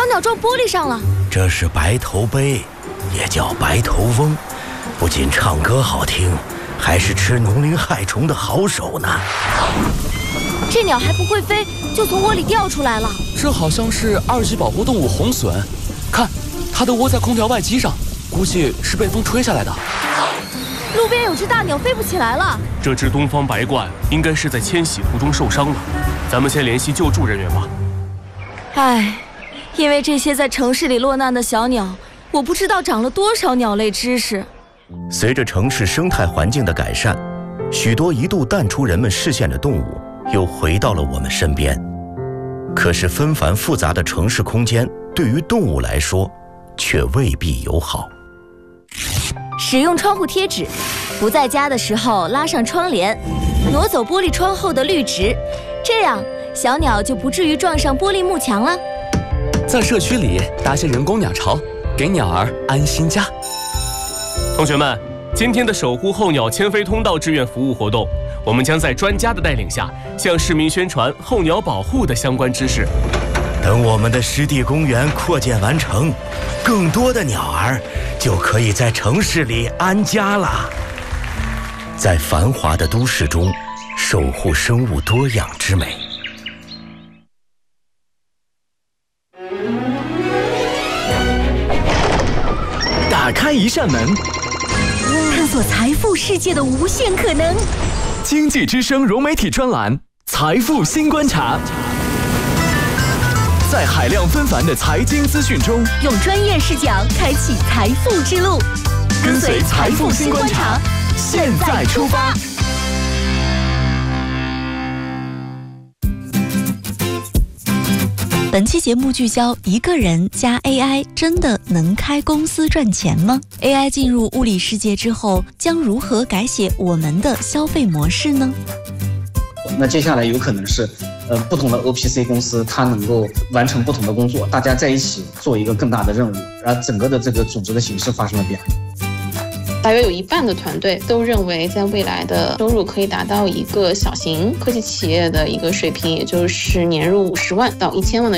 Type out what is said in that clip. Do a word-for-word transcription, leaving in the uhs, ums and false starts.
鸟撞玻璃上了。 这是白头鹎，也叫白头翁，不仅唱歌好听，还是吃农林害虫的好手呢。 这鸟还不会飞，就从窝里掉出来了。 这好像是二级保护动物红隼，看，它的窝在空调外机上，估计是被风吹下来的。 路边有只大鸟飞不起来了。 这只东方白鹳应该是在迁徙途中受伤了，咱们先联系救助人员吧。 唉，因为这些在城市里落难的小鸟，我不知道长了多少鸟类知识。 随着城市生态环境的改善，许多一度淡出人们视线的动物又回到了我们身边。可是纷繁复杂的城市空间对于动物来说却未必友好。 使用窗户贴纸，不在家的时候拉上窗帘，挪走玻璃窗后的绿植，这样小鸟就不至于撞上玻璃幕墙了。 在社区里搭些人工鸟巢，给鸟儿安心家。 同学们，今天的守护候鸟迁飞通道志愿服务活动，我们将在专家的带领下，向市民宣传候鸟保护的相关知识。 等我们的湿地公园扩建完成，更多的鸟儿就可以在城市里安家了。在繁华的都市中，守护生物多样之美。 打开一扇门， 探索财富世界的无限可能。 经济之声融媒体专栏《财富新观察》。在海量纷繁的财经资讯中， 用专业视角开启财富之路， 跟随财富新观察，现在出发。 本期节目聚焦：一个人加 A I 真的能开公司赚钱吗 ？A I 进入物理世界之后，将如何改写我们的消费模式呢？ 那接下来有可能是，呃，不同的 O P C 公司它能够完成不同的工作，大家在一起做一个更大的任务，然后整个的这个组织的形式发生了变化。 大约有一半的团队都认为，在未来的收入可以达到一个小型科技企业的一个水平，也就是年入五十万到一千万的